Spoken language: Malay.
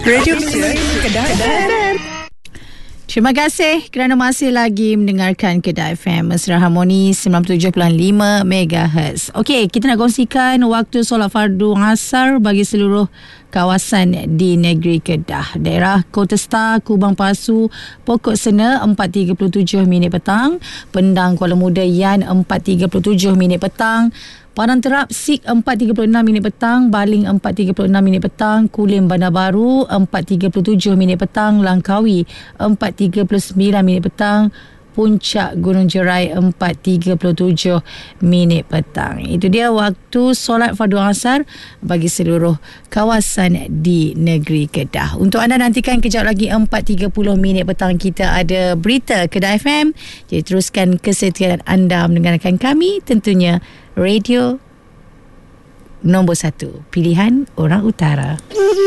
Radio Kedah. Terima kasih kerana masih lagi mendengarkan Kedah FM Mesra Harmoni 97.5 MHz. Okey, kita nak kongsikan waktu solat fardu asar bagi seluruh kawasan di negeri Kedah. Daerah Kota Star, Kubang Pasu, Pokok Sena 4.37 minit petang, Pendang Kuala Muda Yan 4.37 minit petang, Padang Terap Sik 4.36 minit petang, Baling 4.36 minit petang, Kulim Bandar Baru 4.37 minit petang, Langkawi 4.39 minit petang, Puncak Gunung Jerai 4.37 minit petang. Itu dia waktu solat fardu asar bagi seluruh kawasan di negeri Kedah. Untuk anda nantikan kejap lagi 4.30 minit petang kita ada berita Kedah FM. Jadi teruskan kesetiaan anda mendengarkan kami, tentunya radio nombor 1 pilihan orang utara.